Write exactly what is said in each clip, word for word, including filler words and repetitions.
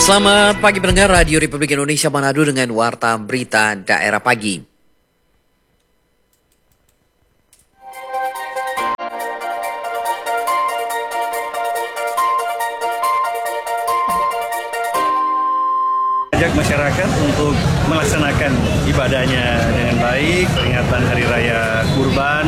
Selamat pagi pendengar Radio Republik Indonesia Manado dengan Warta Berita Daerah Pagi. Ajak masyarakat untuk melaksanakan ibadahnya dengan baik, peringatan Hari Raya Kurban.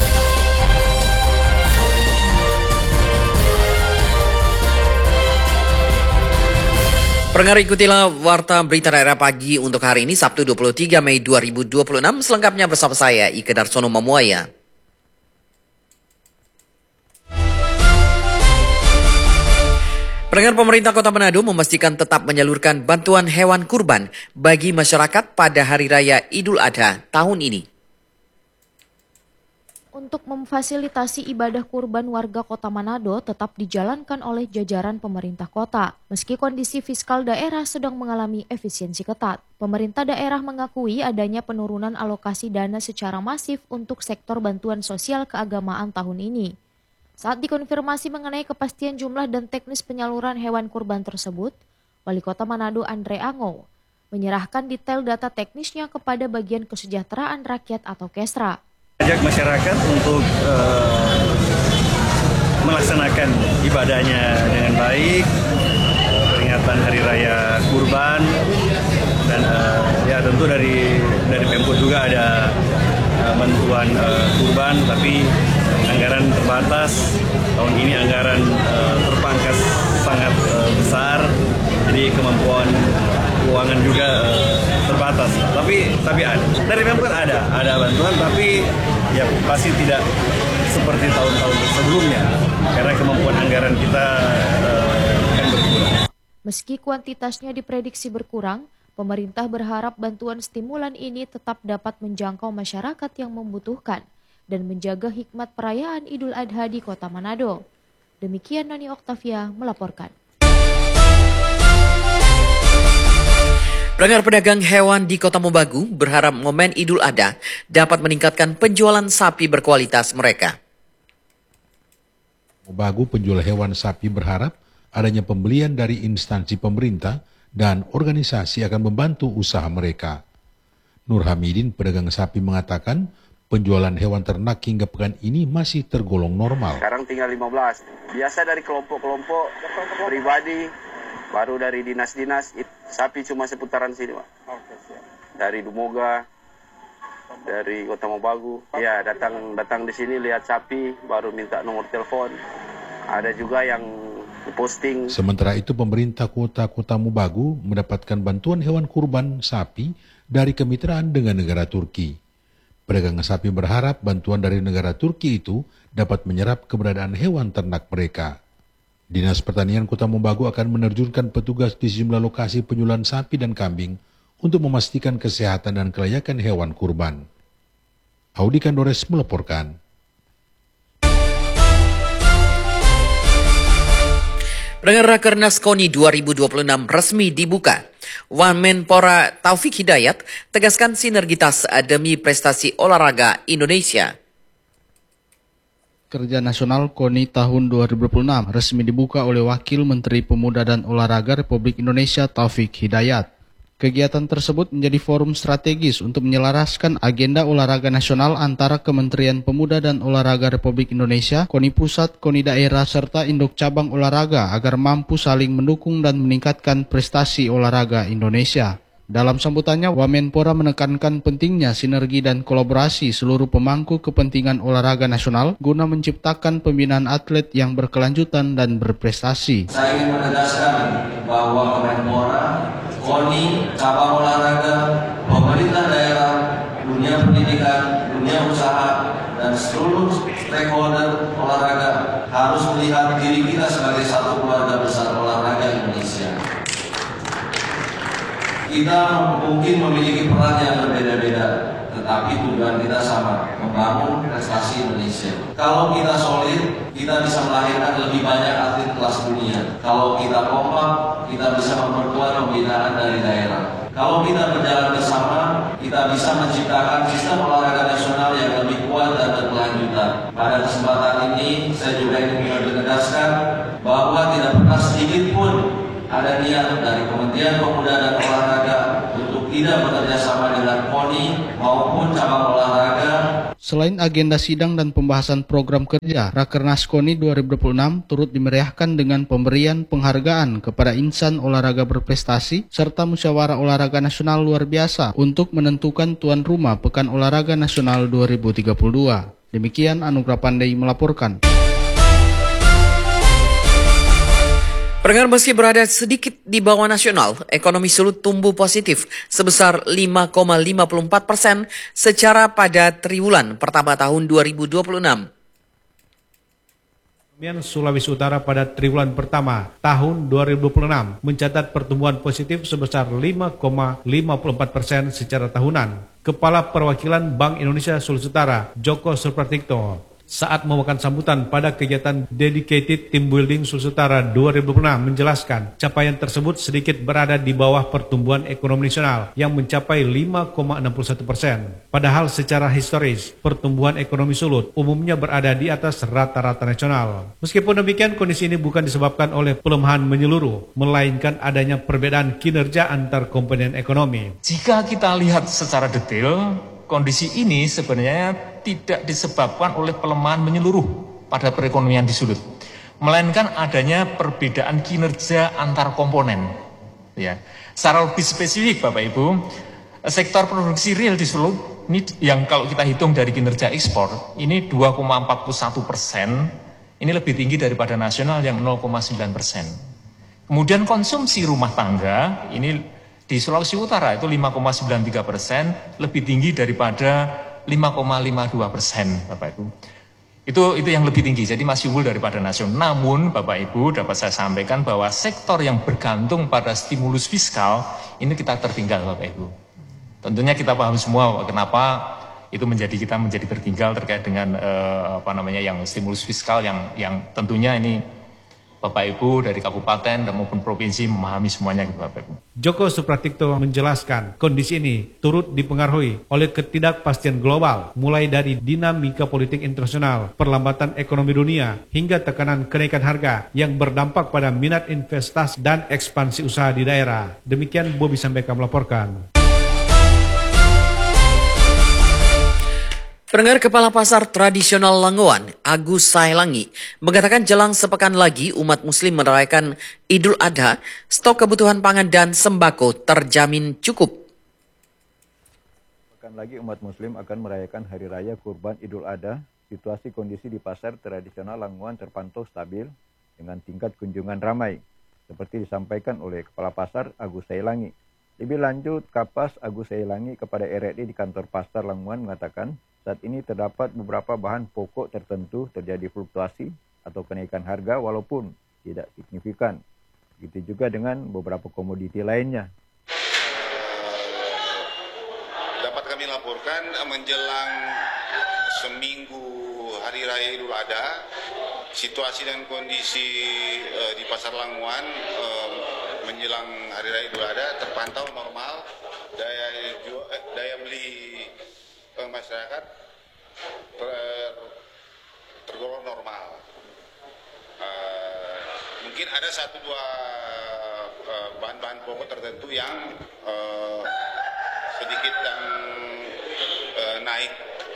Pendengar, ikutilah Warta Berita Daerah Pagi untuk hari ini Sabtu dua puluh tiga Mei dua ribu dua puluh enam. Selengkapnya bersama saya Ike Darsono Mamuaya. Pendengar, pemerintah Kota Manado memastikan tetap menyalurkan bantuan hewan kurban bagi masyarakat pada Hari Raya Idul Adha tahun ini. Untuk memfasilitasi ibadah kurban, warga Kota Manado tetap dijalankan oleh jajaran pemerintah kota. Meski kondisi fiskal daerah sedang mengalami efisiensi ketat, pemerintah daerah mengakui adanya penurunan alokasi dana secara masif untuk sektor bantuan sosial keagamaan tahun ini. Saat dikonfirmasi mengenai kepastian jumlah dan teknis penyaluran hewan kurban tersebut, Wali Kota Manado Andre Ango menyerahkan detail data teknisnya kepada Bagian Kesejahteraan Rakyat atau Kesra. Ajak masyarakat untuk uh, melaksanakan ibadahnya dengan baik, peringatan Hari Raya Kurban, dan uh, ya tentu dari dari Pemkot juga ada uh, bantuan uh, kurban, tapi anggaran terbatas. Tahun ini anggaran uh, terpangkas sangat uh, besar, jadi kemampuan keuangan juga uh, terbatas. Tapi tapi ada. Dari Pemkot ada, ada bantuan, tapi ya pasti tidak seperti tahun-tahun sebelumnya karena kemampuan anggaran kita uh, akan berkurang. Meski kuantitasnya diprediksi berkurang, pemerintah berharap bantuan stimulan ini tetap dapat menjangkau masyarakat yang membutuhkan dan menjaga hikmat perayaan Idul Adha di Kota Manado. Demikian Nani Oktavia melaporkan. Pendengar, pedagang hewan di Kota Mobagu berharap momen Idul Adha dapat meningkatkan penjualan sapi berkualitas mereka. Mobagu penjual hewan sapi berharap adanya pembelian dari instansi pemerintah dan organisasi akan membantu usaha mereka. Nur Hamidin, pedagang sapi, mengatakan penjualan hewan ternak hingga pekan ini masih tergolong normal. Sekarang tinggal lima belas. Biasa dari kelompok-kelompok pribadi, baru dari dinas-dinas, sapi cuma seputaran sini, Pak. Dari Dumoga, dari Kota Mobagu. Ya, datang datang di sini lihat sapi, baru minta nomor telepon. Ada juga yang posting. Sementara itu, pemerintah kota Kota Mobagu mendapatkan bantuan hewan kurban sapi dari kemitraan dengan negara Turki. Pedagang sapi berharap bantuan dari negara Turki itu dapat menyerap keberadaan hewan ternak mereka. Dinas Pertanian Kota Mobagu akan menerjunkan petugas di sejumlah lokasi penjualan sapi dan kambing untuk memastikan kesehatan dan kelayakan hewan kurban. Audi Kandores melaporkan. Pendengar, Rakernas KONI dua ribu dua puluh enam resmi dibuka. Wamenpora Taufik Hidayat tegaskan sinergitas demi prestasi olahraga Indonesia. Kerja Nasional KONI tahun dua ribu dua puluh enam resmi dibuka oleh Wakil Menteri Pemuda dan Olahraga Republik Indonesia Taufik Hidayat. Kegiatan tersebut menjadi forum strategis untuk menyelaraskan agenda olahraga nasional antara Kementerian Pemuda dan Olahraga Republik Indonesia, KONI Pusat, KONI Daerah, serta induk cabang olahraga agar mampu saling mendukung dan meningkatkan prestasi olahraga Indonesia. Dalam sambutannya, Wamenpora menekankan pentingnya sinergi dan kolaborasi seluruh pemangku kepentingan olahraga nasional guna menciptakan pembinaan atlet yang berkelanjutan dan berprestasi. Saya ingin menegaskan bahwa Wamenpora, KONI, cabang olahraga, pemerintah daerah, dunia pendidikan, dunia usaha, dan seluruh stakeholder olahraga harus melihat diri kita sebagai satu keluarga besar olahraga Indonesia. Kita mungkin memiliki peran yang berbeda-beda, tetapi tujuan kita sama, membangun prestasi Indonesia. Kalau kita solid, kita bisa melahirkan lebih banyak atlet kelas dunia. Kalau kita kompak, kita bisa memperkuat pembinaan dari daerah. Kalau kita berjalan bersama, kita bisa menciptakan sistem olahraga nasional yang lebih kuat dan berkelanjutan. Pada kesempatan ini, saya juga ingin menegaskan bahwa tidak pernah sedikit pun ada niat dari Kementerian Pemuda dan Olahraga untuk tidak bekerja sama dengan K O N I maupun cabang olahraga. Selain agenda sidang dan pembahasan program kerja, Rakernas K O N I dua ribu dua puluh enam turut dimeriahkan dengan pemberian penghargaan kepada insan olahraga berprestasi serta musyawarah olahraga nasional luar biasa untuk menentukan tuan rumah Pekan Olahraga Nasional dua ribu tiga puluh dua. Demikian Anugrah Pandai melaporkan. Pendengar, meski berada sedikit di bawah nasional, ekonomi Sulut tumbuh positif sebesar lima koma lima empat persen secara pada triwulan pertama tahun dua ribu dua puluh enam. Perekonomian Sulawesi Utara pada triwulan pertama tahun dua ribu dua puluh enam mencatat pertumbuhan positif sebesar lima koma lima empat persen secara tahunan. Kepala Perwakilan Bank Indonesia Sulawesi Utara, Joko Supraptikto, saat memberikan sambutan pada kegiatan Dedicated Team Building Sulawesi Utara dua ribu dua puluh enam menjelaskan capaian tersebut sedikit berada di bawah pertumbuhan ekonomi nasional yang mencapai lima koma enam satu persen. Padahal secara historis, pertumbuhan ekonomi Sulut umumnya berada di atas rata-rata nasional. Meskipun demikian, kondisi ini bukan disebabkan oleh pelemahan menyeluruh, melainkan adanya perbedaan kinerja antar komponen ekonomi. Jika kita lihat secara detail, kondisi ini sebenarnya tidak disebabkan oleh pelemahan menyeluruh pada perekonomian di Sulut, melainkan adanya perbedaan kinerja antar komponen. Ya, secara lebih spesifik, Bapak Ibu, sektor produksi real di Sulut ini yang kalau kita hitung dari kinerja ekspor ini dua koma empat satu persen, ini lebih tinggi daripada nasional yang nol koma sembilan persen. Kemudian konsumsi rumah tangga ini di Sulawesi Utara itu lima koma sembilan tiga persen, lebih tinggi daripada lima koma lima dua persen, Bapak Ibu. Itu itu yang lebih tinggi, jadi masih unggul daripada nasional. Namun, Bapak Ibu, dapat saya sampaikan bahwa sektor yang bergantung pada stimulus fiskal, ini kita tertinggal, Bapak Ibu. Tentunya kita paham semua kenapa itu menjadi kita menjadi tertinggal terkait dengan eh, apa namanya yang stimulus fiskal yang yang tentunya ini Bapak Ibu dari kabupaten dan maupun provinsi memahami semuanya, Bapak Ibu. Joko Supraptikto menjelaskan kondisi ini turut dipengaruhi oleh ketidakpastian global, mulai dari dinamika politik internasional, perlambatan ekonomi dunia, hingga tekanan kenaikan harga yang berdampak pada minat investasi dan ekspansi usaha di daerah. Demikian Bobi Sambeka melaporkan. Pendengar, Kepala Pasar Tradisional Langowan, Agus Sailangi, mengatakan jelang sepekan lagi umat muslim merayakan Idul Adha, stok kebutuhan pangan dan sembako terjamin cukup. Sepekan lagi umat muslim akan merayakan Hari Raya Kurban Idul Adha. Situasi kondisi di Pasar Tradisional Langowan terpantau stabil dengan tingkat kunjungan ramai, seperti disampaikan oleh Kepala Pasar Agus Sailangi. Lebih lanjut, Kapas Agus Sailangi kepada R R I di kantor Pasar Langowan mengatakan, saat ini terdapat beberapa bahan pokok tertentu terjadi fluktuasi atau kenaikan harga walaupun tidak signifikan. Begitu juga dengan beberapa komoditi lainnya. Dapat kami laporkan menjelang seminggu Hari Raya Idul Adha, situasi dan kondisi uh, di Pasar Langowan uh, menjelang Hari Raya Idul Adha terpantau normal, daya, eh, daya beli masyarakat ter, tergolong normal. Uh, mungkin ada satu dua uh, bahan-bahan pokok tertentu yang uh, sedikit yang uh, naik.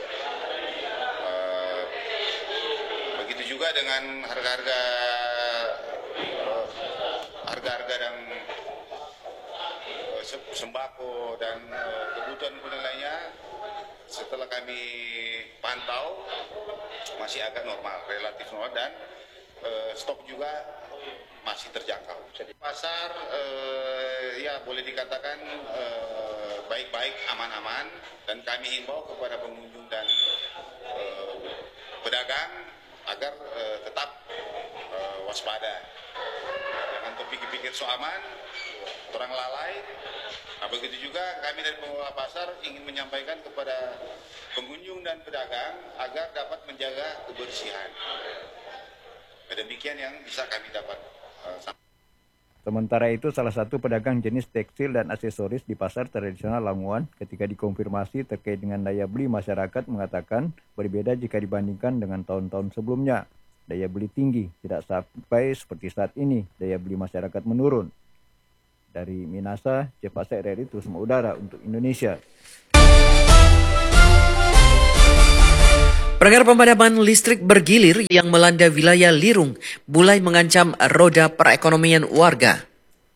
Uh, begitu juga dengan harga-harga uh, harga-harga dan uh, sembako dan uh, kebutuhan lainnya. Setelah kami pantau masih agak normal, relatif normal, dan e, stok juga masih terjangkau. Jadi pasar e, ya boleh dikatakan baik-baik, aman-aman, dan kami himbau kepada pengunjung dan e, pedagang agar e, tetap e, waspada, jangan terpikir-pikir so aman, orang lalai. Nah, begitu juga kami dari pengelola pasar ingin menyampaikan kepada pengunjung dan pedagang agar dapat menjaga kebersihan. Demikian yang bisa kami dapat uh, Sementara itu, salah satu pedagang jenis tekstil dan aksesoris di Pasar Tradisional Langowan ketika dikonfirmasi terkait dengan daya beli masyarakat mengatakan berbeda jika dibandingkan dengan tahun-tahun sebelumnya. Daya beli tinggi, tidak sampai seperti saat ini, daya beli masyarakat menurun. Dari Minasa, Cepasa R R I terus mengudara untuk Indonesia. Perangkat pemadaman listrik bergilir yang melanda wilayah Lirung mulai mengancam roda perekonomian warga.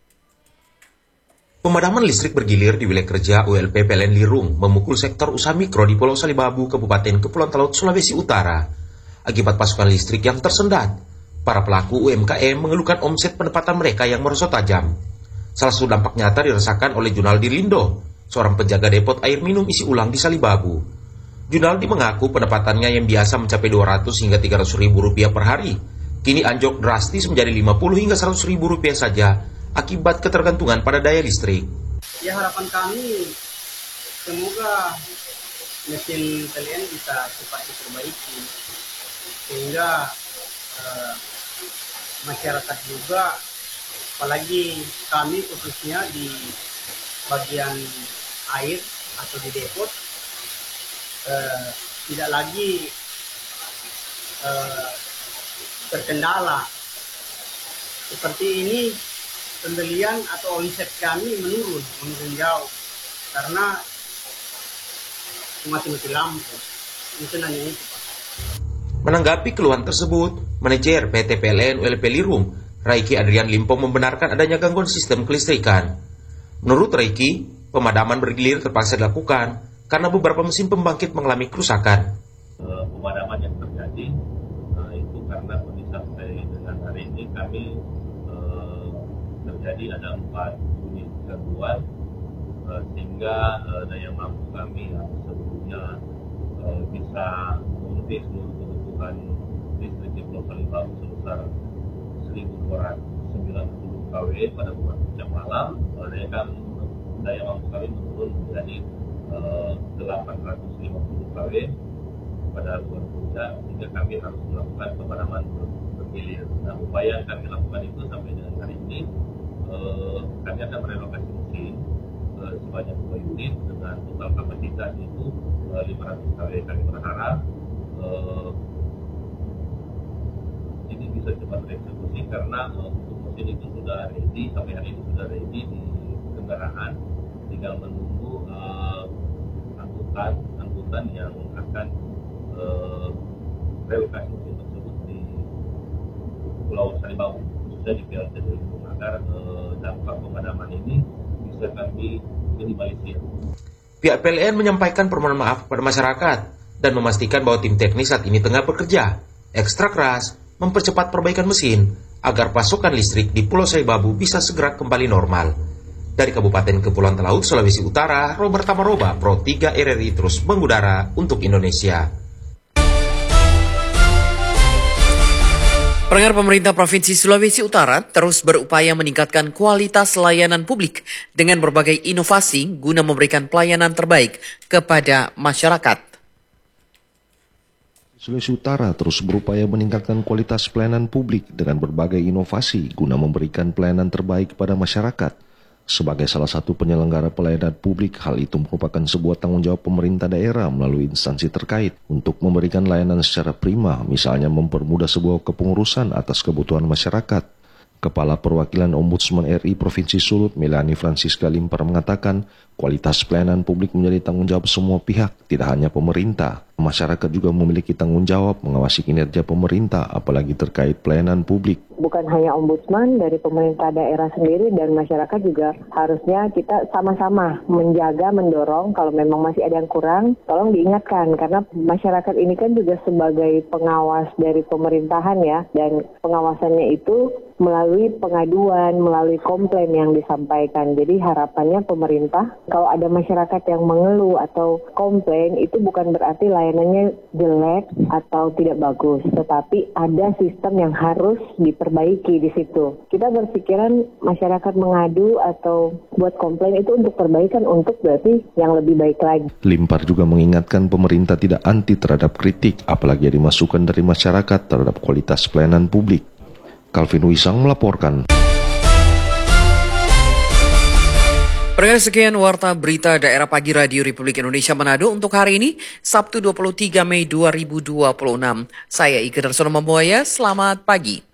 Pemadaman listrik bergilir di wilayah kerja U L P P L N Lirung memukul sektor usaha mikro di Pulau Salibabu, Kabupaten Kepulauan Talaut, Sulawesi Utara. Akibat pasokan listrik yang tersendat, para pelaku U M K M mengeluhkan omset pendapatan mereka yang merosot tajam. Salah satu dampak nyata dirasakan oleh Junaldi Lindo, seorang penjaga depot air minum isi ulang di Salibabu. Junaldi mengaku pendapatannya yang biasa mencapai dua ratus hingga tiga ratus ribu rupiah per hari, kini anjlok drastis menjadi lima puluh hingga seratus ribu rupiah saja akibat ketergantungan pada daya listrik. Ya, harapan kami semoga mesin P L N bisa cepat diperbaiki sehingga eh, masyarakat juga, apalagi kami khususnya di bagian air atau di depot eh, tidak lagi eh, terkendala. Seperti ini pembelian atau omset kami menurun, menurun jauh karena mati-mati lampu. Itu hanya itu, Pak. Menanggapi keluhan tersebut, manajer P T P L N U L P Lirung, Raiki Adrian Limpo, membenarkan adanya gangguan sistem kelistrikan. Menurut Raiki, pemadaman bergilir terpaksa dilakukan karena beberapa mesin pembangkit mengalami kerusakan. Uh, pemadaman yang terjadi uh, itu karena kondisi sampai dengan hari ini kami uh, terjadi ada empat unit gangguan uh, sehingga uh, daya mampu kami yang sebelumnya uh, bisa memenuhi seluruh kebutuhan listrik di Pulau Salibabu sebesar seribu dua ratus sembilan puluh kilowatt pada beberapa jam malam, uh, daya, kami, daya mampu kami menurun menjadi uh, delapan ratus lima puluh kilowatt pada bulan puncak, sehingga kami harus melakukan pemadaman bergilir. Nah, upaya yang kami lakukan itu sampai dengan hari ini, uh, kami akan merelokasi mesin uh, sebanyak dua unit dengan total kapasitas itu uh, lima ratus kilowatt. Kami berharap uh, ini bisa cepat dieksekusi karena uh, untuk mesin itu sudah ready, sampai hari ini sudah ready di kendaraan, tinggal menunggu uh, angkutan angkutan yang akan uh, relokasi mesin tersebut di Pulau Salibabu, khususnya di P L T Lirung, agar uh, dampak pemadaman ini bisa kami minimalisir. Pihak P L N menyampaikan permohonan maaf kepada masyarakat dan memastikan bahwa tim teknis saat ini tengah bekerja ekstra keras mempercepat perbaikan mesin agar pasokan listrik di Pulau Salibabu bisa segera kembali normal. Dari Kabupaten Kepulauan Talaut, Sulawesi Utara, Robert Tamaroba, Pro tiga R R I terus mengudara untuk Indonesia. Pendengar, pemerintah Provinsi Sulawesi Utara terus berupaya meningkatkan kualitas layanan publik dengan berbagai inovasi guna memberikan pelayanan terbaik kepada masyarakat. Sulawesi Utara terus berupaya meningkatkan kualitas pelayanan publik dengan berbagai inovasi guna memberikan pelayanan terbaik kepada masyarakat. Sebagai salah satu penyelenggara pelayanan publik, hal itu merupakan sebuah tanggung jawab pemerintah daerah melalui instansi terkait untuk memberikan layanan secara prima, misalnya mempermudah sebuah kepengurusan atas kebutuhan masyarakat. Kepala Perwakilan Ombudsman R I Provinsi Sulut, Melanie Francisca Limpar, mengatakan kualitas pelayanan publik menjadi tanggung jawab semua pihak, tidak hanya pemerintah. Masyarakat juga memiliki tanggung jawab mengawasi kinerja pemerintah, apalagi terkait pelayanan publik. Bukan hanya ombudsman, dari pemerintah daerah sendiri dan masyarakat juga harusnya kita sama-sama menjaga, mendorong. Kalau memang masih ada yang kurang, tolong diingatkan. Karena masyarakat ini kan juga sebagai pengawas dari pemerintahan ya. Dan pengawasannya itu melalui pengaduan, melalui komplain yang disampaikan. Jadi harapannya pemerintah, kalau ada masyarakat yang mengeluh atau komplain, itu bukan berarti layanannya jelek atau tidak bagus. Tetapi ada sistem yang harus diperbaiki di situ. Kita berpikiran masyarakat mengadu atau buat komplain itu untuk perbaikan, untuk berarti yang lebih baik lagi. Limpar juga mengingatkan pemerintah tidak anti terhadap kritik, apalagi ada masukan dari masyarakat terhadap kualitas pelayanan publik. Calvin Wisang melaporkan. Pendengar, sekian Warta Berita Daerah Pagi Radio Republik Indonesia Manado untuk hari ini, Sabtu dua puluh tiga Mei dua ribu dua puluh enam. Saya Ike Darsono Membuaya, selamat pagi.